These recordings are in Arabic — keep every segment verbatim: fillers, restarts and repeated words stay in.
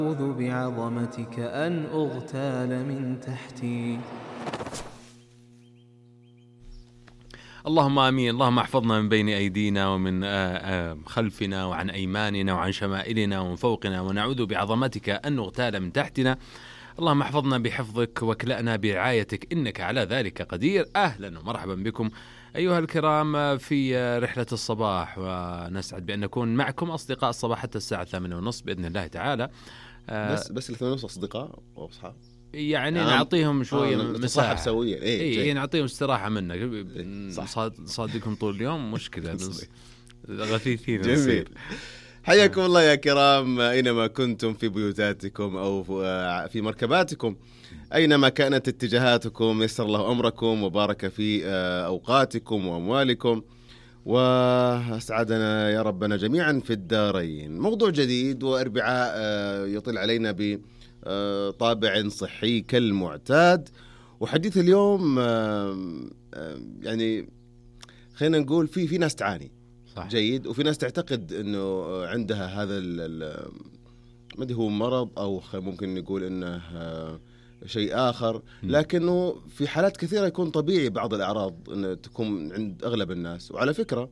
أعوذ بعظمتك أن أغتال من تحتي. اللهم آمين. اللهم احفظنا من بين أيدينا ومن خلفنا وعن أيماننا وعن شمائلنا ومن فوقنا، ونعوذ بعظمتك أن نغتال من تحتنا. اللهم احفظنا بحفظك واكلأنا برعايتك إنك على ذلك قدير. أهلا ومرحبا بكم أيها الكرام في رحلة الصباح، ونسعد بأن نكون معكم أصدقاء الصباح حتى الساعة الثامنة ونصف بإذن الله تعالى. بس بس الثامنة ونصف أصدقاء وأصحاب، يعني نعم. نعطيهم شوية آه مساحة سوية. إيه إيه نعطيهم استراحة منك. صاد صادقكم طول اليوم مشكلة غثيثين. جميل. حياكم الله يا كرام أينما كنتم، في بيوتاتكم أو في مركباتكم، أينما كانت اتجاهاتكم. يسر الله أمركم وبارك في أوقاتكم وأموالكم، وأسعدنا يا ربنا جميعا في الدارين. موضوع جديد وأربعاء يطل علينا بطابع صحي كالمعتاد. وحديث اليوم يعني خلينا نقول في في ناس تعاني صح. جيد. وفي ناس تعتقد انه عندها هذا ما ادري هو مرض او ممكن نقول انه شيء اخر، لكنه في حالات كثيره يكون طبيعي بعض الاعراض انه تكون عند اغلب الناس. وعلى فكره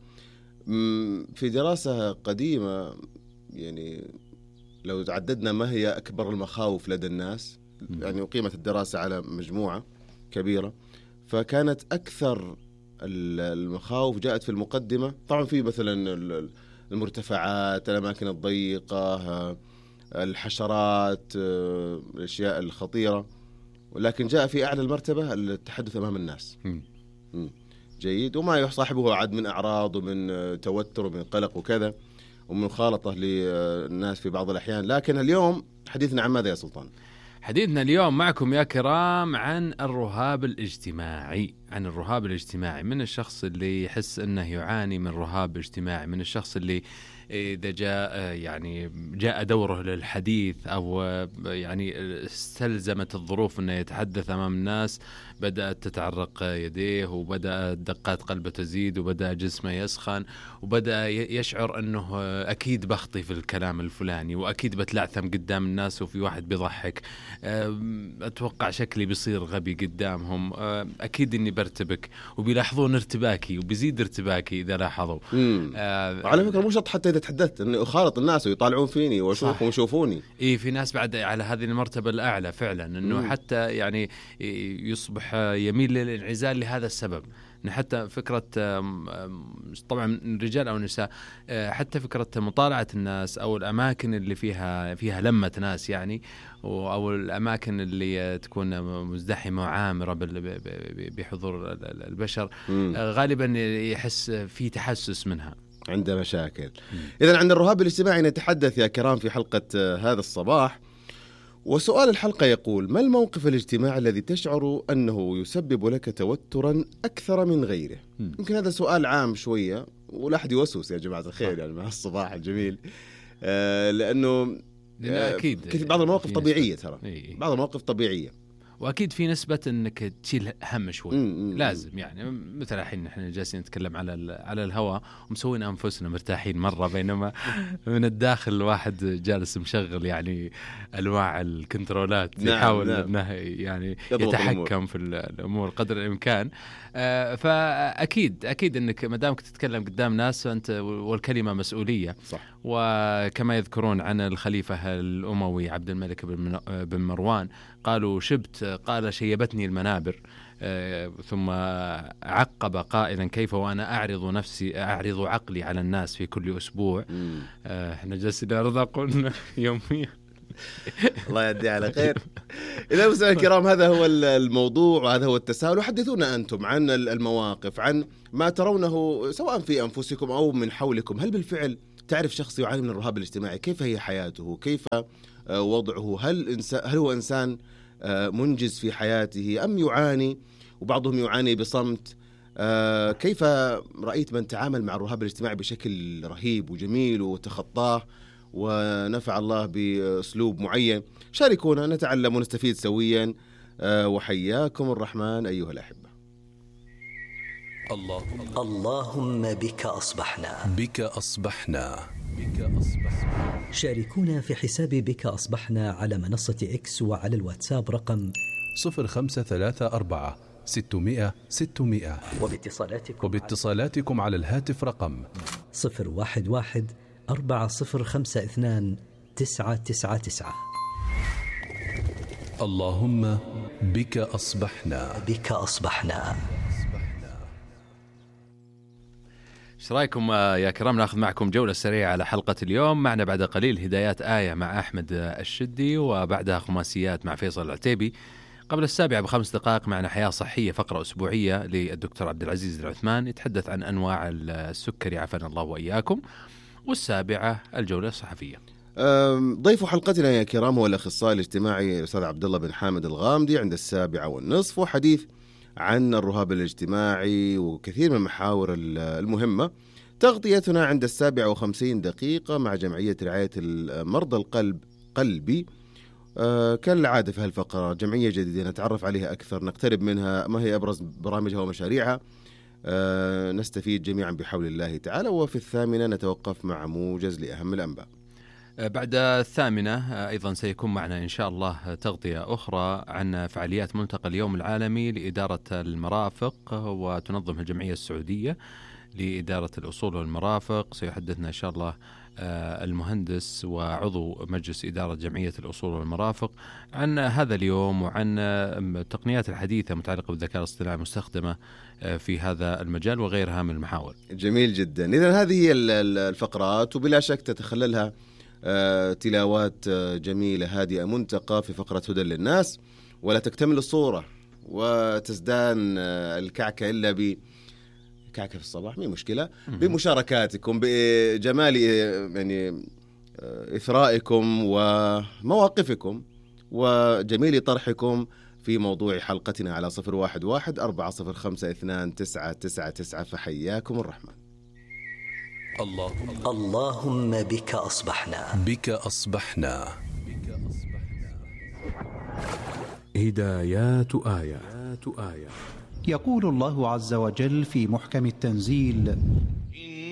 في دراسه قديمه، يعني لو عددنا ما هي اكبر المخاوف لدى الناس، يعني وقيمت الدراسه على مجموعه كبيره، فكانت اكثر المخاوف جاءت في المقدمة. طبعا في مثلا المرتفعات، الأماكن الضيقة، الحشرات، الأشياء الخطيرة، ولكن جاء في أعلى المرتبة التحدث أمام الناس. م. جيد. وما يصاحبه عد من أعراض ومن توتر ومن قلق وكذا ومن مخالطة للناس في بعض الأحيان. لكن اليوم حديثنا عن ماذا يا سلطان؟ حديثنا اليوم معكم يا كرام عن الرهاب الاجتماعي. عن الرهاب الاجتماعي، من الشخص اللي يحس أنه يعاني من رهاب اجتماعي، من الشخص اللي إذا جاء يعني جاء دوره للحديث أو يعني استلزمت الظروف أنه يتحدث أمام الناس بدأت تتعرق يديه، وبدأت دقات قلبه تزيد، وبدأ جسمه يسخن، وبدأ يشعر أنه أكيد بخطي في الكلام الفلاني، وأكيد بتلعثم قدام الناس وفي واحد بيضحك، أتوقع شكلي بيصير غبي قدامهم، أكيد إني برتبك، وبيلاحظون ارتباكي وبيزيد ارتباكي إذا لاحظوا. آه على فكرة مو شرط حتى إذا تحدثت إنه أخالط الناس ويطالعون فيني وأشوفهم ويشوفوني. إيه في ناس بعد على هذه المرتبة الأعلى فعلا، إنه مم. حتى يعني يصبح يميل للانعزال لهذا السبب. حتى فكرة طبعا رجال أو نساء، حتى فكرة مطالعة الناس أو الأماكن اللي فيها فيها لمة ناس يعني، أو الأماكن اللي تكون مزدحمة وعامرة بحضور البشر، مم. غالبا يحس في تحسس منها، عنده مشاكل. إذن عن الرهاب الاجتماعي نتحدث يا كرام في حلقة هذا الصباح. وسؤال الحلقة يقول: ما الموقف الاجتماعي الذي تشعر أنه يسبب لك توترا أكثر من غيره؟ م. يمكن هذا سؤال عام شوية ولا أحد يوسوس يا جماعة الخير يعني مع الصباح الجميل، آه لأنه آه أكيد بعض المواقف طبيعية، ترى بعض المواقف طبيعية، واكيد في نسبه انك تشيل هم شوي. مم. لازم يعني مثلا الحين احنا جالسين نتكلم على على الهواء ومسوين انفسنا مرتاحين مره، بينما من الداخل واحد جالس مشغل يعني انواع الكنترولات، نعم يحاول نعم. انه يعني يتحكم في الامور قدر الامكان. آه فاكيد اكيد انك ما دامك تتكلم قدام ناس فانت والكلمه مسؤوليه، صح. وكما يذكرون عن الخليفه الاموي عبد الملك بن مروان، قالوا شبت، قال شيبتني المنابر، آه ثم عقب قائلا: كيف وأنا أعرض نفسي أعرض عقلي على الناس في كل أسبوع. آه احنا جالسين نرزقون يوميا. الله يدي على خير. إذا مستمعينا الكرام هذا هو الموضوع وهذا هو التساؤل، وحدثونا أنتم عن المواقف، عن ما ترونه سواء في أنفسكم أو من حولكم. هل بالفعل تعرف شخص يعاني من الرهاب الاجتماعي؟ كيف هي حياته؟ كيف وضعه؟ هل إنسان هل هو إنسان منجز في حياته أم يعاني؟ وبعضهم يعاني بصمت. كيف رأيت من تعامل مع الرهاب الاجتماعي بشكل رهيب وجميل وتخطاه ونفع الله بأسلوب معين؟ شاركونا نتعلم ونستفيد سويا. وحياكم الرحمن أيها الأحبة. اللهم بك أصبحنا بك أصبحنا بك أصبحنا شاركونا في حساب بك أصبحنا على منصة إكس وعلى الواتساب رقم صفر خمسة ثلاثة أربعة ستمائة ستمائة، وباتصالاتكم, وباتصالاتكم على الهاتف رقم صفر واحد واحد أربعة صفر خمسة اثنان تسعة تسعة تسعة. اللهم بك أصبحنا بك أصبحنا. ايش رايكم يا كرام ناخذ معكم جولة سريعة على حلقة اليوم؟ معنا بعد قليل هدايات آية مع أحمد الشدي، وبعدها خماسيات مع فيصل العتيبي. قبل السابعة بخمس دقائق معنا حياة صحية، فقرة أسبوعية للدكتور عبد العزيز العثمان يتحدث عن أنواع السكري عافانا الله وإياكم. والسابعة الجولة الصحفية. ضيف حلقتنا يا كرام هو الأخصائي الاجتماعي الأستاذ عبد الله بن حامد الغامدي عند السابعة والنصف، وحديث عن الرهاب الاجتماعي وكثير من المحاور المهمة. تغطيتنا عند السابعة وخمسين دقيقة مع جمعية رعاية المرضى القلب قلبي. آه كالعادة في هالفقرة جمعية جديدة نتعرف عليها أكثر، نقترب منها، ما هي أبرز برامجها ومشاريعها، آه نستفيد جميعا بحول الله تعالى. وفي الثامنة نتوقف مع موجز لأهم الأنباء. بعد الثامنة أيضا سيكون معنا إن شاء الله تغطية أخرى عن فعاليات ملتقى اليوم العالمي لإدارة المرافق، وتنظمها الجمعية السعودية لإدارة الأصول والمرافق. سيحدثنا إن شاء الله المهندس وعضو مجلس إدارة جمعية الأصول والمرافق عن هذا اليوم وعن التقنيات الحديثة متعلقة بالذكاء الاصطناعي المستخدمة في هذا المجال وغيرها من المحاور. جميل جدا. إذن هذه هي الفقرات، وبلا شك تتخللها آه، تلاوات آه، جميلة هادئة منتقى في فقرة هدى للناس، ولا تكتمل الصورة وتزدان آه، الكعكة إلا ب كعكة في الصباح، مي مشكلة، بمشاركاتكم، بجمال يعني آه، إثرائكم ومواقفكم وجميل طرحكم في موضوع حلقتنا على صفر واحد واحد أربعة صفر خمسة اثنان تسعة تسعة تسعة. فحياكم الرحمن. اللهم اللهم بك أصبحنا بك أصبحنا. هدايات آية. يقول الله عز وجل في محكم التنزيل: